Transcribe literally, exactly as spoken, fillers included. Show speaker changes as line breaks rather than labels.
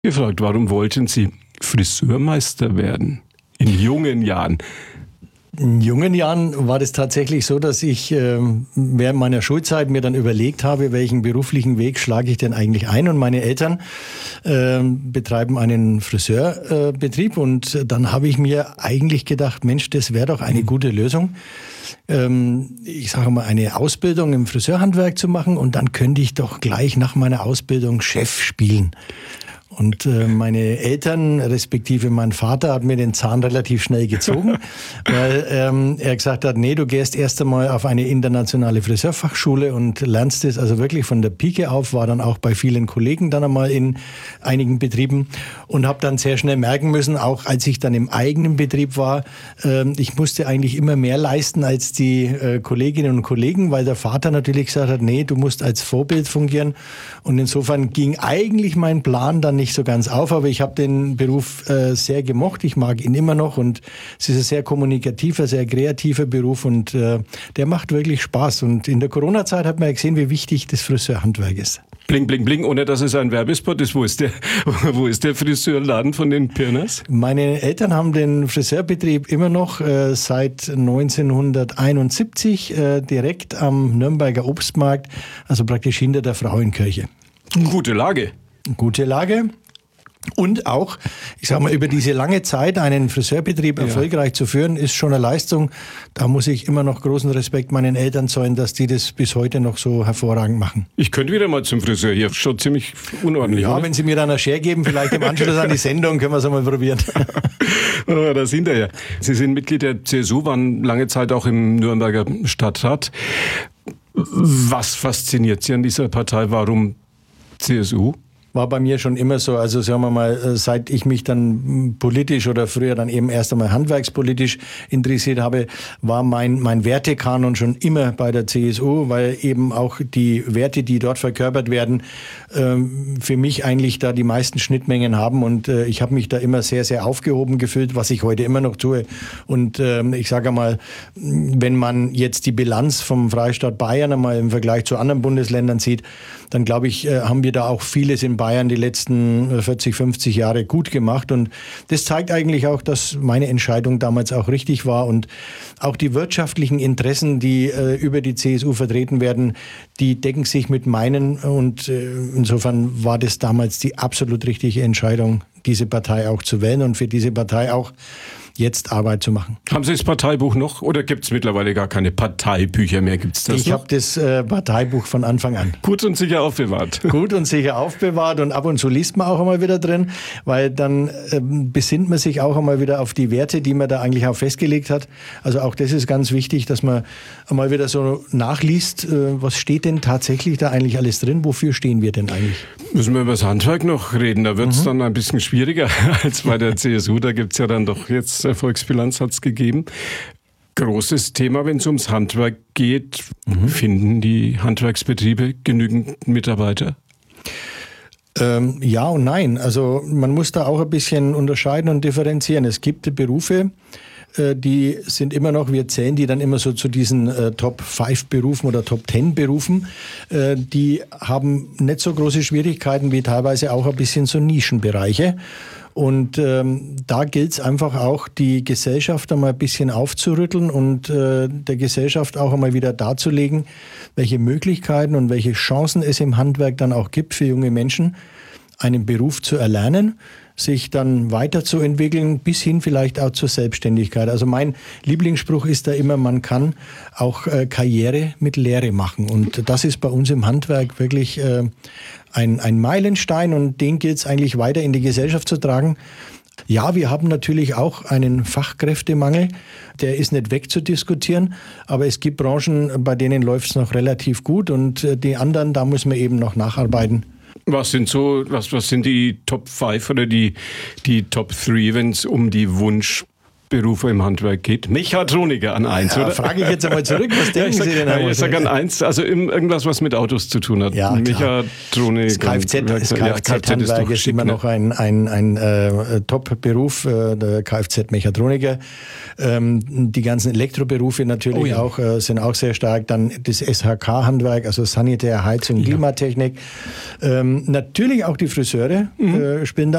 Gefragt, warum wollten Sie Friseurmeister werden in jungen Jahren?
In jungen Jahren war das tatsächlich so, dass ich äh, während meiner Schulzeit mir dann überlegt habe, welchen beruflichen Weg schlage ich denn eigentlich ein. Und meine Eltern äh, betreiben einen Friseurbetrieb. Äh, und dann habe ich mir eigentlich gedacht, Mensch, das wäre doch eine gute Lösung. Ähm, ich sage mal, eine Ausbildung im Friseurhandwerk zu machen. Und dann könnte ich doch gleich nach meiner Ausbildung Chef spielen. Und äh, meine Eltern, respektive mein Vater, hat mir den Zahn relativ schnell gezogen, weil ähm, er gesagt hat, nee, du gehst erst einmal auf eine internationale Friseurfachschule und lernst es also wirklich von der Pike auf, war dann auch bei vielen Kollegen dann einmal in einigen Betrieben und habe dann sehr schnell merken müssen, auch als ich dann im eigenen Betrieb war, äh, ich musste eigentlich immer mehr leisten als die äh, Kolleginnen und Kollegen, weil der Vater natürlich gesagt hat, nee, du musst als Vorbild fungieren. Und insofern ging eigentlich mein Plan dann nicht so ganz auf, aber ich habe den Beruf äh, sehr gemocht. Ich mag ihn immer noch und es ist ein sehr kommunikativer, sehr kreativer Beruf und äh, der macht wirklich Spaß. Und in der Corona-Zeit hat man ja gesehen, wie wichtig das Friseurhandwerk ist.
Bling, bling, bling, ohne dass es ein Werbespot ist. Wo ist der, wo ist der Friseurladen von den Pirners?
Meine Eltern haben den Friseurbetrieb immer noch äh, seit neunzehnhunderteinundsiebzig äh, direkt am Nürnberger Obstmarkt, also praktisch hinter der Frauenkirche.
Gute Lage.
Gute Lage. Und auch, ich sage mal, über diese lange Zeit einen Friseurbetrieb ja. erfolgreich zu führen, ist schon eine Leistung. Da muss ich immer noch großen Respekt meinen Eltern zollen, dass die das bis heute noch so hervorragend machen.
Ich könnte wieder mal zum Friseur hier, schon ziemlich unordentlich.
Ja,
oder?
Wenn Sie mir dann eine Share geben, vielleicht im Anschluss an die Sendung, können wir es einmal probieren.
Das hinterher. Sie sind Mitglied der C S U, waren lange Zeit auch im Nürnberger Stadtrat. Was fasziniert Sie an dieser Partei? Warum C S U?
War bei mir schon immer so, also sagen wir mal, seit ich mich dann politisch oder früher dann eben erst einmal handwerkspolitisch interessiert habe, war mein, mein Wertekanon schon immer bei der C S U, weil eben auch die Werte, die dort verkörpert werden, für mich eigentlich da die meisten Schnittmengen haben und ich habe mich da immer sehr, sehr aufgehoben gefühlt, was ich heute immer noch tue. Und ich sage mal, wenn man jetzt die Bilanz vom Freistaat Bayern einmal im Vergleich zu anderen Bundesländern sieht, dann glaube ich, haben wir da auch vieles in Bayern die letzten vierzig, fünfzig Jahre gut gemacht. Und das zeigt eigentlich auch, dass meine Entscheidung damals auch richtig war. Und auch die wirtschaftlichen Interessen, die äh, über die C S U vertreten werden, die decken sich mit meinen. Und äh, insofern war das damals die absolut richtige Entscheidung, diese Partei auch zu wählen und für diese Partei auch jetzt Arbeit zu machen.
Haben Sie das Parteibuch noch oder gibt es mittlerweile gar keine Parteibücher mehr? Gibt's das
ich habe das äh, Parteibuch von Anfang an.
Gut und sicher aufbewahrt.
Gut und sicher aufbewahrt und ab und zu liest man auch einmal wieder drin, weil dann äh, besinnt man sich auch einmal wieder auf die Werte, die man da eigentlich auch festgelegt hat. Also auch das ist ganz wichtig, dass man einmal wieder so nachliest, äh, was steht denn tatsächlich da eigentlich alles drin? Wofür stehen wir denn eigentlich?
Müssen wir über das Handwerk noch reden? Da wird es mhm. dann ein bisschen schwieriger als bei der C S U. Da gibt es ja dann doch jetzt Erfolgsbilanz hat es gegeben. Großes Thema, wenn es ums Handwerk geht. Mhm. Finden die Handwerksbetriebe genügend Mitarbeiter?
Ähm, ja und nein. Also man muss da auch ein bisschen unterscheiden und differenzieren. Es gibt Berufe, äh, die sind immer noch, wir zählen die dann immer so zu diesen äh, Top fünf Berufen oder Top zehn Berufen. Äh, die haben nicht so große Schwierigkeiten wie teilweise auch ein bisschen so Nischenbereiche. Und ähm, da gilt es einfach auch, die Gesellschaft einmal ein bisschen aufzurütteln und äh, der Gesellschaft auch einmal wieder darzulegen, welche Möglichkeiten und welche Chancen es im Handwerk dann auch gibt für junge Menschen, einen Beruf zu erlernen, sich dann weiterzuentwickeln, bis hin vielleicht auch zur Selbstständigkeit. Also mein Lieblingsspruch ist da immer, man kann auch äh, Karriere mit Lehre machen. Und das ist bei uns im Handwerk wirklich äh, ein, ein Meilenstein und den gilt es eigentlich weiter in die Gesellschaft zu tragen. Ja, wir haben natürlich auch einen Fachkräftemangel, der ist nicht wegzudiskutieren, aber es gibt Branchen, bei denen läuft es noch relativ gut und äh, die anderen, da muss man eben noch nacharbeiten.
Was sind so, was, was sind die Top fünf oder die, die Top drei, wenn es um die Wunsch Top-Beruf, wo im Handwerk geht? Mechatroniker an eins,
ja,
oder?
Frage ich jetzt einmal zurück, was denken
ja,
Sie denn?
Ja, ich sage an eins, also irgendwas, was mit Autos zu tun hat.
Ja,
Mechatronik.
Das Kfz, das
ja,
Kfz-Handwerk ist, ist immer noch ein, ein, ein äh, Top-Beruf, äh, der Kfz-Mechatroniker. Ähm, die ganzen Elektroberufe natürlich oh ja. auch, äh, sind auch sehr stark. Dann das S H K-Handwerk, also Sanitär, Heizung, ja. Klimatechnik. Ähm, natürlich auch die Friseure mhm. äh, spielen da